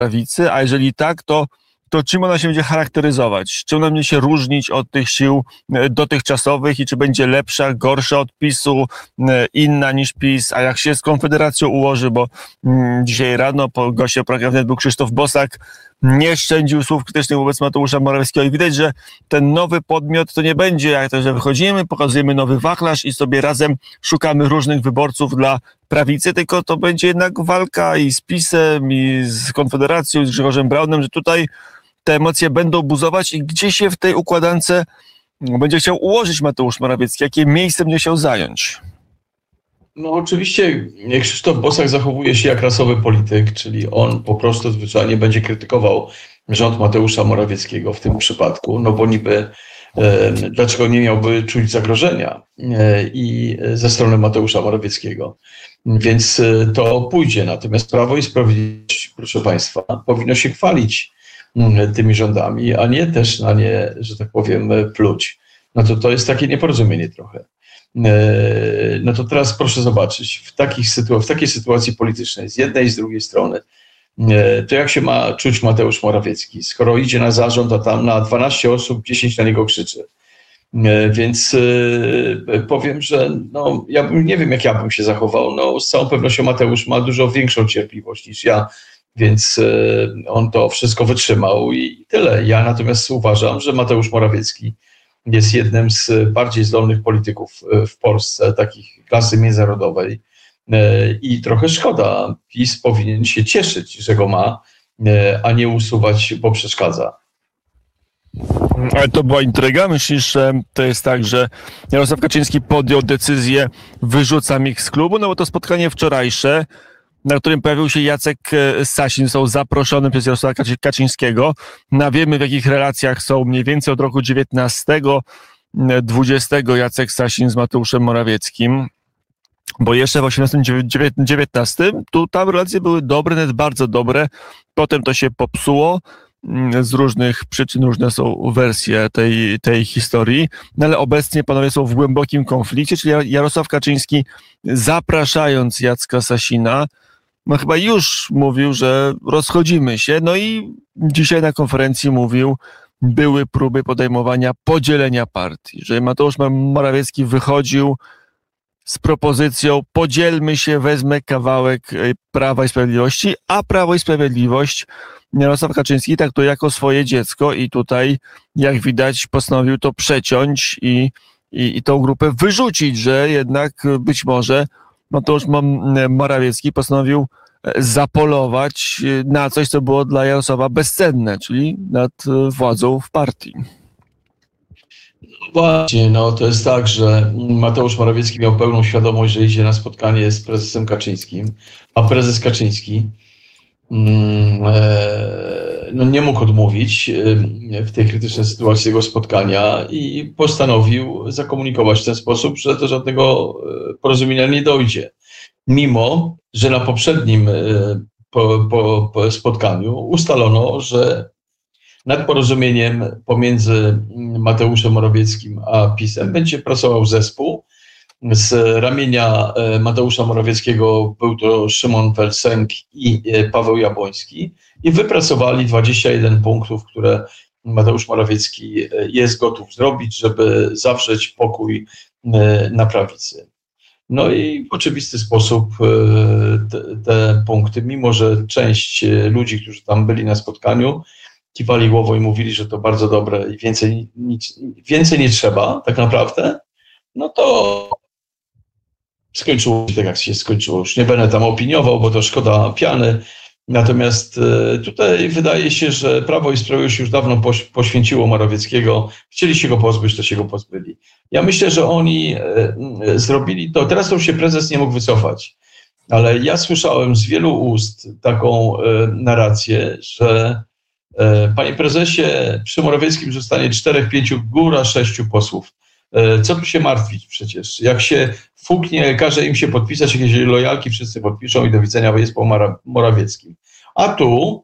prawicy, a jeżeli tak, to czym ona się będzie charakteryzować? Czym ona będzie się różnić od tych sił dotychczasowych i czy będzie lepsza, gorsza od PiS-u, inna niż PiS, a jak się z Konfederacją ułoży, bo dzisiaj rano po goście programu był Krzysztof Bosak, nie szczędził słów krytycznych wobec Mateusza Morawieckiego i widać, że ten nowy podmiot to nie będzie jak to, że wychodzimy, pokazujemy nowy wachlarz i sobie razem szukamy różnych wyborców dla prawicy, tylko to będzie jednak walka i z PiS-em, i z Konfederacją, i z Grzegorzem Braunem, że tutaj te emocje będą buzować i gdzie się w tej układance będzie chciał ułożyć Mateusz Morawiecki, jakie miejsce będzie chciał zająć? No oczywiście Krzysztof Bosak zachowuje się jak rasowy polityk, czyli on po prostu zwyczajnie będzie krytykował rząd Mateusza Morawieckiego w tym przypadku, no bo niby dlaczego nie miałby czuć zagrożenia i ze strony Mateusza Morawieckiego. Więc to pójdzie. Natomiast Prawo i Sprawiedliwość, proszę Państwa, powinno się chwalić tymi rządami, a nie też na nie, że tak powiem, pluć. No to jest takie nieporozumienie trochę. No to teraz proszę zobaczyć, w takiej sytuacji politycznej z jednej i z drugiej strony, to jak się ma czuć Mateusz Morawiecki, skoro idzie na zarząd, a tam na 12 osób 10 na niego krzyczy. Więc powiem, że no, nie wiem, jak ja bym się zachował. No, z całą pewnością Mateusz ma dużo większą cierpliwość niż ja, więc on to wszystko wytrzymał i tyle. Ja natomiast uważam, że Mateusz Morawiecki jest jednym z bardziej zdolnych polityków w Polsce, takich klasy międzynarodowej i trochę szkoda. PiS powinien się cieszyć, że go ma, a nie usuwać, bo przeszkadza. Ale to była intryga? Myślisz, że to jest tak, że Jarosław Kaczyński podjął decyzję, wyrzucam ich z klubu? No bo to spotkanie wczorajsze, na którym pojawił się Jacek Sasin, są zaproszony przez Jarosława Kaczyńskiego. Wiemy, w jakich relacjach są mniej więcej od roku 19-20 Jacek Sasin z Mateuszem Morawieckim. Bo jeszcze w 18-19 tam relacje były dobre, nawet bardzo dobre. Potem to się popsuło. Z różnych przyczyn różne są wersje tej historii, no ale obecnie panowie są w głębokim konflikcie, czyli Jarosław Kaczyński, zapraszając Jacka Sasina, no chyba już mówił, że rozchodzimy się, no i dzisiaj na konferencji mówił, były próby podejmowania podzielenia partii, że Mateusz Morawiecki wychodził z propozycją podzielmy się, wezmę kawałek Prawa i Sprawiedliwości, a Prawo i Sprawiedliwość Jarosław Kaczyński traktuje jako swoje dziecko i tutaj, jak widać, postanowił to przeciąć i tą grupę wyrzucić, że jednak być może Mateusz Morawiecki postanowił zapolować na coś, co było dla Jarosława bezcenne, czyli nad władzą w partii. Właśnie, no to jest tak, że Mateusz Morawiecki miał pełną świadomość, że idzie na spotkanie z prezesem Kaczyńskim, a prezes Kaczyński no nie mógł odmówić w tej krytycznej sytuacji tego spotkania i postanowił zakomunikować w ten sposób, że do żadnego porozumienia nie dojdzie. Mimo że na poprzednim spotkaniu ustalono, że nad porozumieniem pomiędzy Mateuszem Morawieckim a PiS-em będzie pracował zespół. Z ramienia Mateusza Morawieckiego był to Szymon Welsenk i Paweł Jabłoński i wypracowali 21 punktów, które Mateusz Morawiecki jest gotów zrobić, żeby zawrzeć pokój na prawicy. No i w oczywisty sposób te punkty, mimo że część ludzi, którzy tam byli na spotkaniu, kiwali głową i mówili, że to bardzo dobre i więcej nie trzeba tak naprawdę, no to skończyło się tak, jak się skończyło. Już nie będę tam opiniował, bo to szkoda piany. Natomiast tutaj wydaje się, że Prawo i Sprawiedliwość już dawno poświęciło Morawieckiego. Chcieli się go pozbyć, to się go pozbyli. Ja myślę, że oni zrobili to. Teraz to już się prezes nie mógł wycofać. Ale ja słyszałem z wielu ust taką narrację, że panie prezesie, przy Morawieckim zostanie 4-5, góra 6 posłów. Co tu się martwić przecież? Jak się fuknie, każe im się podpisać, jakieś lojalki wszyscy podpiszą i do widzenia jest po Morawieckim. A tu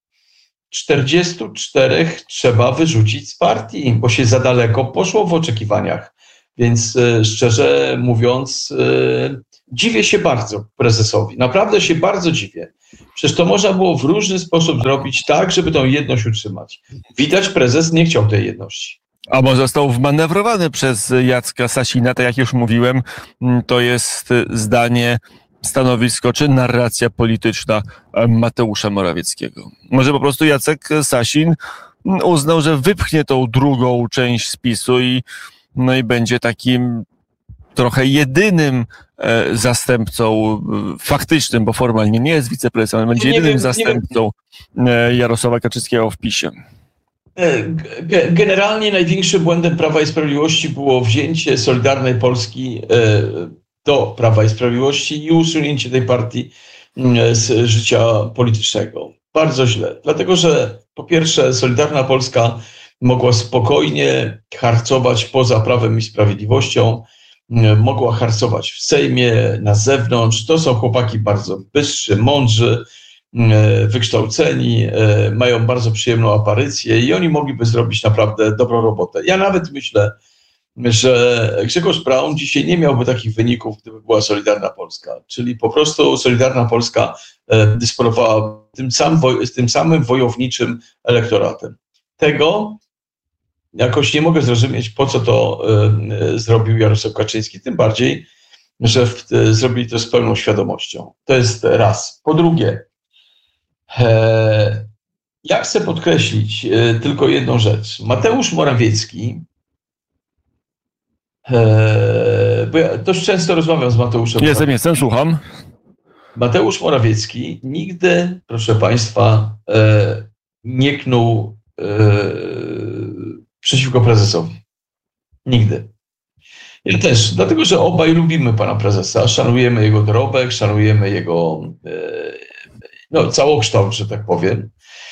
44 trzeba wyrzucić z partii, bo się za daleko poszło w oczekiwaniach. Więc szczerze mówiąc, Dziwię się bardzo prezesowi. Naprawdę się bardzo dziwię. Przecież to można było w różny sposób zrobić tak, żeby tą jedność utrzymać. Widać, prezes nie chciał tej jedności. A może został wmanewrowany przez Jacka Sasina, tak jak już mówiłem, to jest zdanie, stanowisko czy narracja polityczna Mateusza Morawieckiego. Może po prostu Jacek Sasin uznał, że wypchnie tą drugą część spisu i będzie takim trochę jedynym zastępcą faktycznym, bo formalnie nie jest wiceprezesem, ale będzie jedynym zastępcą Jarosława Kaczyńskiego w PiS-ie. Generalnie największym błędem Prawa i Sprawiedliwości było wzięcie Solidarnej Polski do Prawa i Sprawiedliwości i usunięcie tej partii z życia politycznego. Bardzo źle. Dlatego, że po pierwsze Solidarna Polska mogła spokojnie harcować poza Prawem i Sprawiedliwością, mogła harcować w Sejmie, na zewnątrz. To są chłopaki bardzo bystrzy, mądrzy, wykształceni, mają bardzo przyjemną aparycję i oni mogliby zrobić naprawdę dobrą robotę. Ja nawet myślę, że Grzegorz Braun dzisiaj nie miałby takich wyników, gdyby była Solidarna Polska. Czyli po prostu Solidarna Polska dysponowała tym samym wojowniczym elektoratem. Tego jakoś nie mogę zrozumieć, po co to zrobił Jarosław Kaczyński, tym bardziej, że zrobili to z pełną świadomością. To jest raz. Po drugie, ja chcę podkreślić tylko jedną rzecz. Mateusz Morawiecki, bo ja dość często rozmawiam z Mateuszem. Jestem, słucham. Mateusz Morawiecki nigdy, proszę Państwa, nie knuł przeciwko prezesowi. Nigdy. Ja też, dlatego że obaj lubimy pana prezesa, szanujemy jego dorobek, szanujemy jego całokształt, że tak powiem.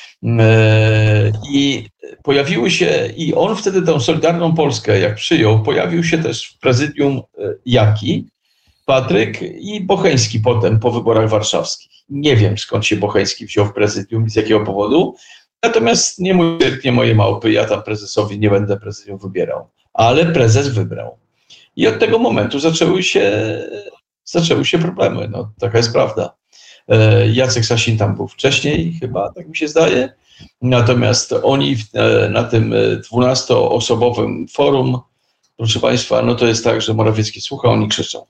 I pojawiły się, i on wtedy tę Solidarną Polskę, jak przyjął, pojawił się też w prezydium Jaki, Patryk i Bocheński potem po wyborach warszawskich. Nie wiem, skąd się Bocheński wziął w prezydium i z jakiego powodu, natomiast nie mój cyrk, nie moje małpy, ja tam prezesowi nie będę prezydium wybierał, ale prezes wybrał. I od tego momentu zaczęły się problemy, no taka jest prawda. Jacek Sasin tam był wcześniej chyba, tak mi się zdaje. Natomiast oni na tym 12-osobowym forum, proszę Państwa, no to jest tak, że Morawiecki słucha, oni krzyczą.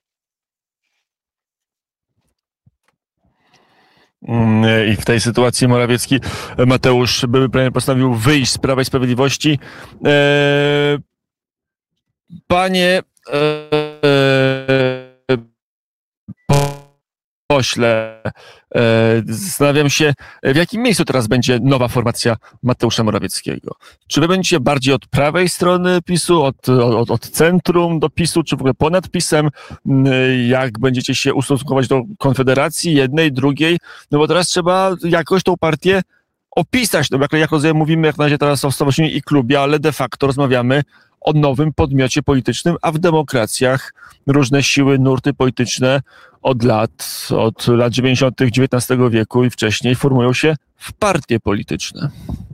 I w tej sytuacji Mateusz, były premier, postanowił wyjść z Prawa i Sprawiedliwości. Panie pośle, zastanawiam się, w jakim miejscu teraz będzie nowa formacja Mateusza Morawieckiego. Czy wy będziecie bardziej od prawej strony PiS-u, od centrum do PiS-u, czy w ogóle ponad PiS-em? Jak będziecie się ustosunkować do Konfederacji, jednej, drugiej? No bo teraz trzeba jakoś tą partię opisać. No jak rozumiem, mówimy jak na razie teraz o stowarzyszeniu i klubie, ale de facto rozmawiamy o nowym podmiocie politycznym, a w demokracjach różne siły, nurty polityczne od lat 90. XIX wieku i wcześniej formują się w partie polityczne.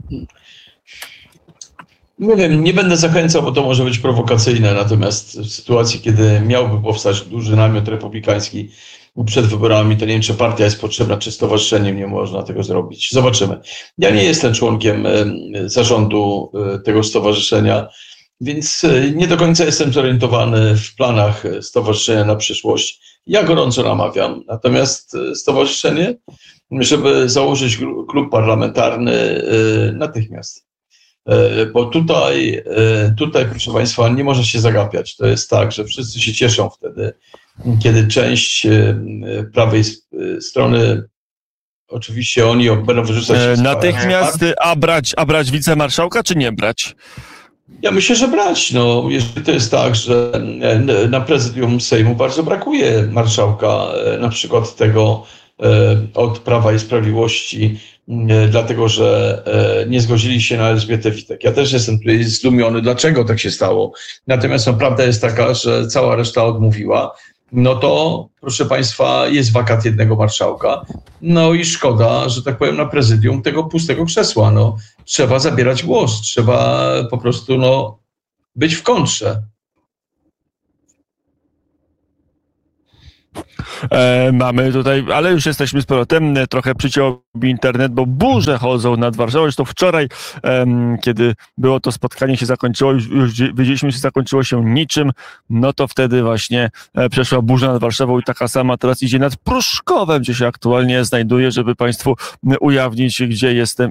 Nie wiem, nie będę zachęcał, bo to może być prowokacyjne, natomiast w sytuacji, kiedy miałby powstać duży namiot republikański przed wyborami, to nie wiem, czy partia jest potrzebna, czy stowarzyszeniem nie można tego zrobić. Zobaczymy. Ja nie jestem członkiem zarządu tego stowarzyszenia, więc nie do końca jestem zorientowany w planach stowarzyszenia na przyszłość. Ja gorąco namawiam. Natomiast stowarzyszenie, żeby założyć klub parlamentarny natychmiast. Bo tutaj, proszę Państwa, nie może się zagapiać. To jest tak, że wszyscy się cieszą wtedy, kiedy część prawej strony, oczywiście oni będą wyrzucać... Natychmiast, a brać wicemarszałka, czy nie brać? Ja myślę, że brać. No, jeżeli to jest tak, że na prezydium Sejmu bardzo brakuje marszałka, na przykład tego od Prawa i Sprawiedliwości, dlatego że nie zgodzili się na Elżbietę Witek. Ja też jestem tutaj zdumiony, dlaczego tak się stało. Natomiast no, prawda jest taka, że cała reszta odmówiła. No to, proszę Państwa, jest wakat jednego marszałka. No i szkoda, że tak powiem, na prezydium tego pustego krzesła. No, trzeba zabierać głos, trzeba po prostu być w kontrze. Mamy tutaj, ale już jesteśmy z powrotem, trochę przyciął internet, bo burze chodzą nad Warszawą. Zresztą wczoraj, kiedy było to spotkanie, się zakończyło, już wiedzieliśmy, że zakończyło się niczym, no to wtedy właśnie przeszła burza nad Warszawą i taka sama teraz idzie nad Pruszkowem, gdzie się aktualnie znajduję, żeby Państwu ujawnić, gdzie jestem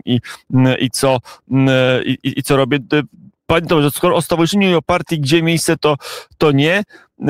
i co robię. Panie Tomaszu, skoro o stowarzyszeniu i o partii, gdzie miejsce, to nie.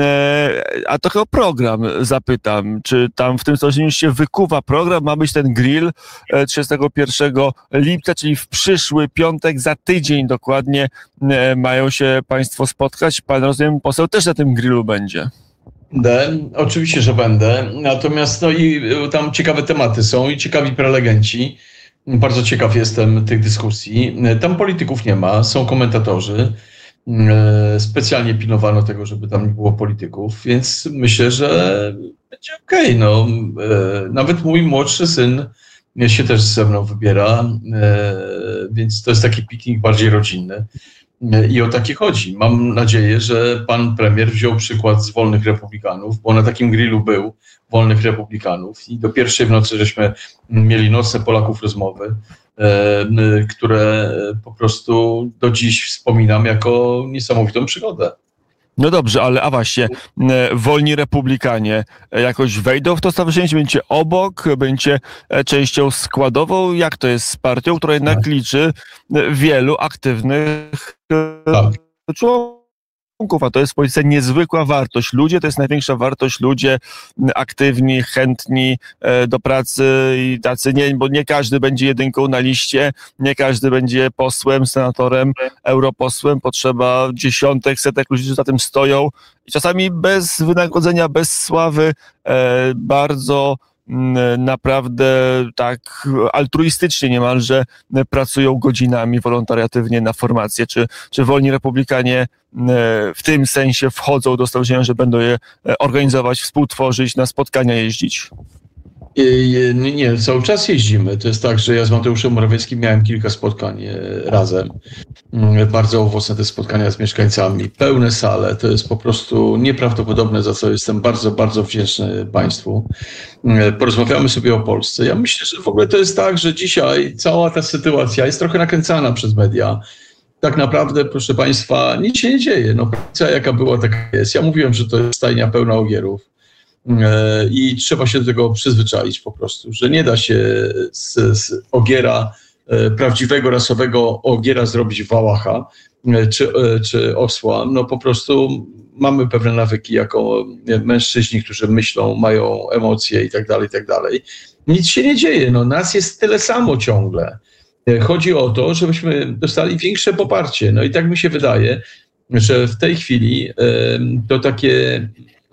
A trochę o program zapytam. Czy tam w tym stowarzyszeniu już się wykuwa program? Ma być ten grill 31 lipca, czyli w przyszły piątek, za tydzień dokładnie mają się Państwo spotkać. Pan, rozumiem, poseł też na tym grillu będzie. Będę, oczywiście, że będę. Natomiast no i tam ciekawe tematy są i ciekawi prelegenci. Bardzo ciekaw jestem tych dyskusji. Tam polityków nie ma, są komentatorzy. Specjalnie pilnowano tego, żeby tam nie było polityków, więc myślę, że będzie okej. No, nawet mój młodszy syn się też ze mną wybiera, więc to jest taki piknik bardziej rodzinny. I o takie chodzi. Mam nadzieję, że pan premier wziął przykład z Wolnych Republikanów, bo na takim grillu był Wolnych Republikanów i do pierwszej w nocy żeśmy mieli nocne Polaków rozmowy, które po prostu do dziś wspominam jako niesamowitą przygodę. No dobrze, ale właśnie, Wolni Republikanie jakoś wejdą w to stowarzyszenie? Będzie obok? Będzie częścią składową? Jak to jest z partią, która jednak liczy wielu aktywnych członków? A to jest w Polsce niezwykła wartość. Ludzie to jest największa wartość. Ludzie aktywni, chętni do pracy i tacy nie, bo nie każdy będzie jedynką na liście, nie każdy będzie posłem, senatorem, europosłem. Potrzeba dziesiątek, setek ludzi, którzy za tym stoją i czasami bez wynagrodzenia, bez sławy, bardzo naprawdę tak altruistycznie niemalże pracują godzinami wolontariatywnie na formację. Czy Wolni Republikanie w tym sensie wchodzą do stowarzyszenia, że będą je organizować, współtworzyć, na spotkania jeździć? Nie, cały czas jeździmy. To jest tak, że ja z Mateuszem Morawieckim miałem kilka spotkań razem. Bardzo owocne te spotkania z mieszkańcami. Pełne sale. To jest po prostu nieprawdopodobne, za co jestem bardzo, bardzo wdzięczny państwu. Porozmawiamy sobie o Polsce. Ja myślę, że w ogóle to jest tak, że dzisiaj cała ta sytuacja jest trochę nakręcana przez media. Tak naprawdę, proszę państwa, nic się nie dzieje. No, policja jaka była, taka jest. Ja mówiłem, że to jest stajnia pełna ogierów. I trzeba się do tego przyzwyczaić po prostu, że nie da się z ogiera, prawdziwego rasowego ogiera zrobić wałacha czy osła. No po prostu mamy pewne nawyki jako mężczyźni, którzy myślą, mają emocje i tak dalej, i tak dalej. Nic się nie dzieje, no nas jest tyle samo ciągle. Chodzi o to, żebyśmy dostali większe poparcie. No i tak mi się wydaje, że w tej chwili to takie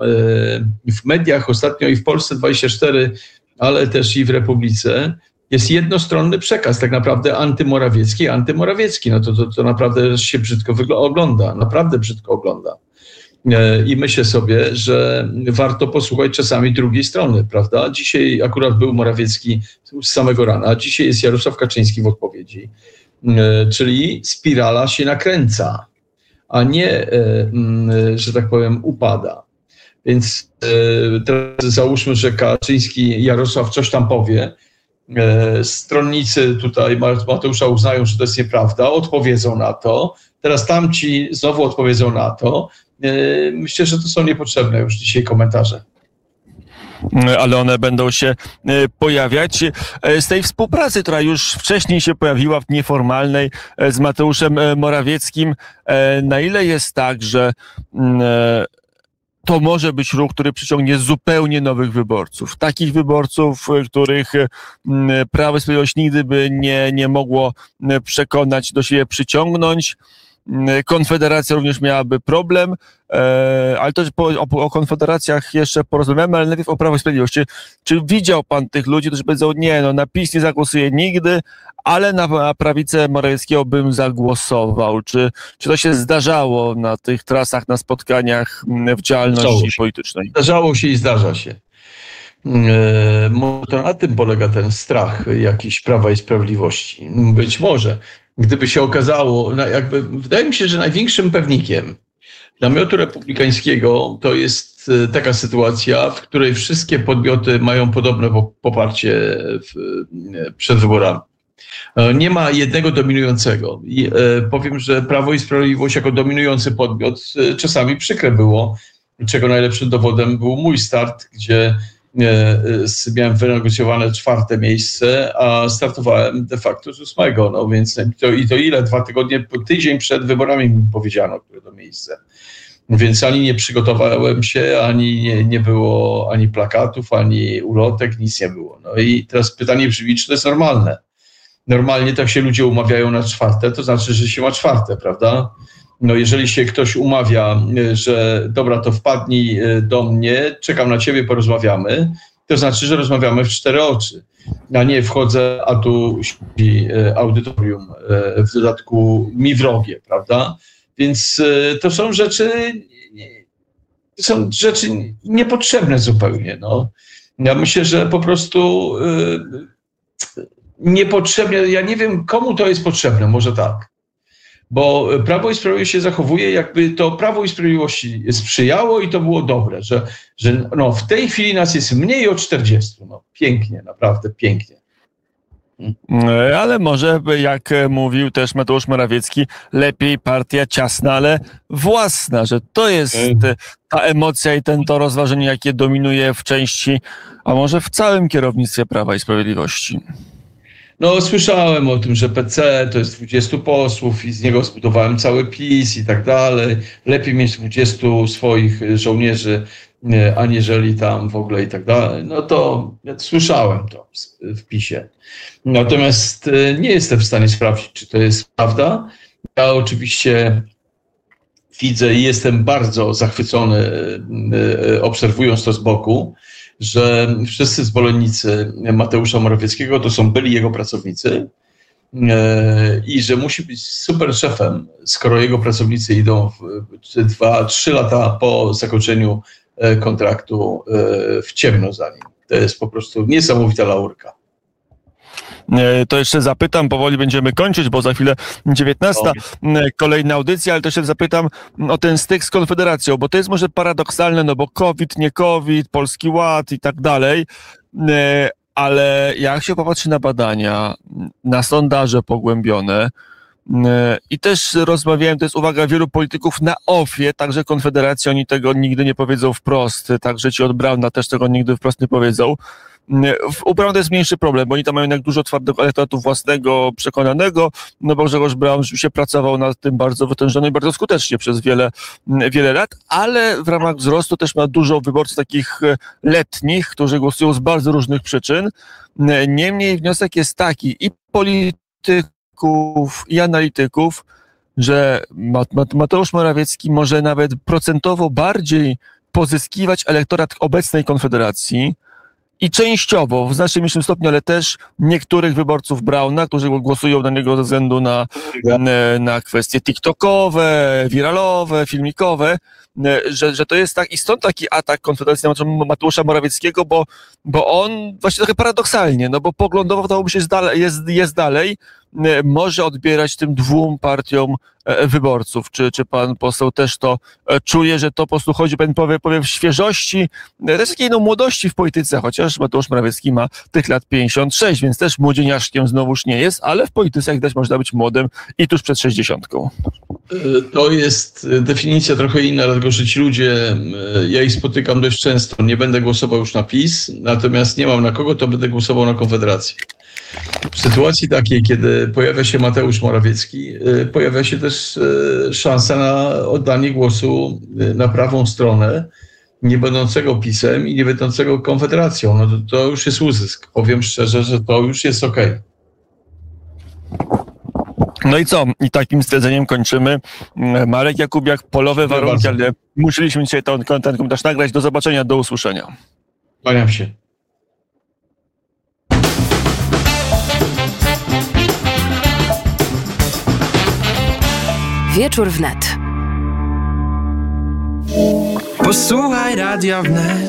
w mediach ostatnio i w Polsce 24, ale też i w Republice jest jednostronny przekaz, tak naprawdę antymorawiecki. No to naprawdę się brzydko ogląda, naprawdę brzydko ogląda. I myślę sobie, że warto posłuchać czasami drugiej strony, prawda? Dzisiaj akurat był Morawiecki z samego rana, dzisiaj jest Jarosław Kaczyński w odpowiedzi, czyli spirala się nakręca, a nie, że tak powiem, upada. Więc teraz załóżmy, że Kaczyński, Jarosław coś tam powie. Stronnicy tutaj Mateusza uznają, że to jest nieprawda, odpowiedzą na to. Teraz tamci znowu odpowiedzą na to. Myślę, że to są niepotrzebne już dzisiaj komentarze. Ale one będą się pojawiać. Z tej współpracy, która już wcześniej się pojawiła w nieformalnej z Mateuszem Morawieckim, na ile jest tak, że to może być ruch, który przyciągnie zupełnie nowych wyborców. Takich wyborców, których Prawo i Sprawiedliwość nigdy by nie mogło przekonać, do siebie przyciągnąć. Konfederacja również miałaby problem, ale to o konfederacjach jeszcze porozmawiamy, ale najpierw o Prawo i Sprawiedliwość. Czy widział pan tych ludzi, którzy powiedzą, nie, no na PiS nie zagłosuję nigdy, ale na prawicę Morawieckiego bym zagłosował? Czy to się zdarzało na tych trasach, na spotkaniach w działalności politycznej? Zdarzało się i zdarza się. To na tym polega ten strach jakiś Prawa i Sprawiedliwości. Być może, gdyby się okazało, wydaje mi się, że największym pewnikiem namiotu republikańskiego to jest taka sytuacja, w której wszystkie podmioty mają podobne poparcie przed wyborami. Nie ma jednego dominującego. I powiem, że Prawo i Sprawiedliwość jako dominujący podmiot czasami przykre było, czego najlepszym dowodem był mój start, gdzie miałem wynegocjowane 4. miejsce, a startowałem de facto z 8. No więc to ile? 2 tygodnie, tydzień przed wyborami mi powiedziano, które to miejsce. Więc ani nie przygotowałem się, ani nie było ani plakatów, ani ulotek, nic nie było. No i teraz pytanie brzmi, czy to jest normalne? Normalnie tak się ludzie umawiają na 4, to znaczy, że się ma 4, prawda? No jeżeli się ktoś umawia, że dobra, to wpadnij do mnie, czekam na ciebie, porozmawiamy, to znaczy, że rozmawiamy w 4 oczy. A nie wchodzę, a tu siedzi audytorium, w dodatku mi wrogie, prawda? Więc to są rzeczy niepotrzebne zupełnie. No. Ja myślę, że po prostu niepotrzebne, ja nie wiem, komu to jest potrzebne, może tak. Bo Prawo i Sprawiedliwość się zachowuje, jakby to Prawo i Sprawiedliwości sprzyjało i to było dobre, że no, w tej chwili nas jest mniej o 40. No, pięknie, naprawdę pięknie. Ale może, jak mówił też Mateusz Morawiecki, lepiej partia ciasna, ale własna, że to jest ta emocja i to rozważenie, jakie dominuje w części, a może w całym kierownictwie Prawa i Sprawiedliwości. No, słyszałem o tym, że PC to jest 20 posłów i z niego zbudowałem cały PiS i tak dalej. Lepiej mieć 20 swoich żołnierzy, aniżeli tam w ogóle i tak dalej. No to ja słyszałem to w PiSie. Natomiast nie jestem w stanie sprawdzić, czy to jest prawda. Ja oczywiście widzę i jestem bardzo zachwycony, obserwując to z boku, że wszyscy zwolennicy Mateusza Morawieckiego to są byli jego pracownicy i że musi być super szefem, skoro jego pracownicy idą 2-3 lata po zakończeniu kontraktu w ciemno za nim. To jest po prostu niesamowita laurka. To jeszcze zapytam, powoli będziemy kończyć, bo za chwilę 19. Kolejna audycja, ale też zapytam o ten styk z Konfederacją, bo to jest może paradoksalne, no bo COVID, nie COVID, Polski Ład i tak dalej, ale jak się popatrzy na badania, na sondaże pogłębione i też rozmawiałem, to jest uwaga wielu polityków na ofie, także Konfederacja, oni tego nigdy nie powiedzą wprost, także ci od Brauna też tego nigdy wprost nie powiedzą. U Brauna to jest mniejszy problem, bo oni tam mają jednak dużo twardego elektoratu własnego, przekonanego, no bo Grzegorz Braun rzeczywiście pracował nad tym bardzo wytężono i bardzo skutecznie przez wiele lat, ale w ramach wzrostu też ma dużo wyborców takich letnich, którzy głosują z bardzo różnych przyczyn. Niemniej wniosek jest taki i polityków, i analityków, że Mateusz Morawiecki może nawet procentowo bardziej pozyskiwać elektorat obecnej Konfederacji, i częściowo, w znacznie mniejszym stopniu, ale też niektórych wyborców Brauna, którzy głosują na niego ze względu na kwestie tiktokowe, wiralowe, filmikowe, że to jest tak i stąd taki atak Konfederacji na Mateusza Morawieckiego, bo on właśnie trochę paradoksalnie, no bo poglądowo wydawałoby się jest dalej, może odbierać tym 2 partiom wyborców. Czy pan poseł też to czuje, że to po prostu chodzi, powiem w świeżości, też takiej młodości w polityce, chociaż Mateusz Morawiecki ma tych lat 56, więc też młodzieniaszkiem znowuż nie jest, ale w polityce jak widać można być młodym i tuż przed 60. To jest definicja trochę inna, dlatego że ci ludzie, ja ich spotykam dość często, nie będę głosował już na PiS, natomiast nie mam na kogo, to będę głosował na Konfederację. W sytuacji takiej, kiedy pojawia się Mateusz Morawiecki, pojawia się też szansa na oddanie głosu na prawą stronę, nie będącego PiS-em i nie będącego Konfederacją. No to już jest uzysk. Powiem szczerze, że to już jest okej. No i co? I takim stwierdzeniem kończymy. Marek Jakubiak, polowe warunki, ale musieliśmy dzisiaj ten komentarz nagrać. Do zobaczenia, do usłyszenia. Kłaniam się. Wieczór wnet. Posłuchaj Radia Wnet.